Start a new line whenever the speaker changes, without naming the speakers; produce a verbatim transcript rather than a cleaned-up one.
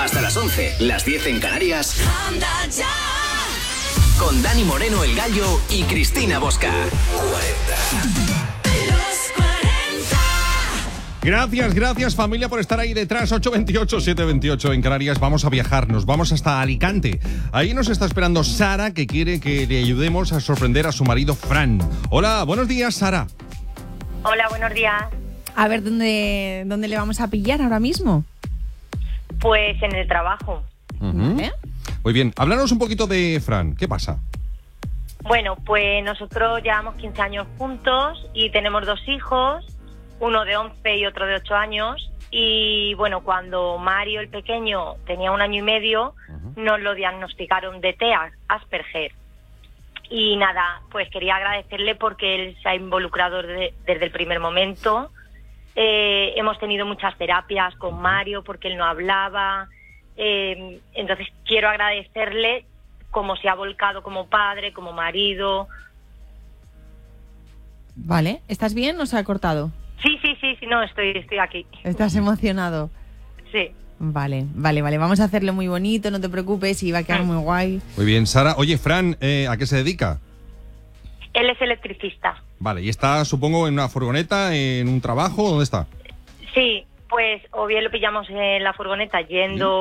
Hasta las once, las diez en Canarias. Con Dani Moreno, el Gallo, y Cristina Bosca. cuarenta.
Gracias, gracias familia por estar ahí detrás. ocho veintiocho, siete veintiocho en Canarias. Vamos a viajar, nos vamos hasta Alicante. Ahí nos está esperando Sara, que quiere que le ayudemos a sorprender a su marido Fran. Hola, buenos días, Sara.
Hola, buenos días.
A ver, ¿dónde, dónde le vamos a pillar ahora mismo?
Pues en el trabajo.
Uh-huh. ¿Eh? Muy bien, háblanos un poquito de Fran. ¿Qué pasa?
Bueno, pues nosotros llevamos quince años juntos y tenemos dos hijos. Uno de once y otro de ocho años. Y bueno, cuando Mario, el pequeño, tenía un año y medio, uh-huh. nos lo diagnosticaron de T E A, Asperger. Y nada, pues quería agradecerle porque él se ha involucrado de, desde el primer momento. Eh, hemos tenido muchas terapias con Mario porque él no hablaba. Eh, entonces quiero agradecerle cómo se ha volcado como padre, como marido.
Vale, ¿estás bien o se ha cortado?
Sí, sí, sí, sí, no, estoy, estoy aquí.
¿Estás emocionado?
Sí.
Vale, vale, vale. Vamos a hacerlo muy bonito, no te preocupes, y va a quedar muy guay.
Muy bien, Sara. Oye, Fran, eh, ¿a qué se dedica?
Él es electricista.
Vale, y está, supongo, en una furgoneta, en un trabajo, ¿dónde está?
Sí, pues o bien lo pillamos en la furgoneta yendo...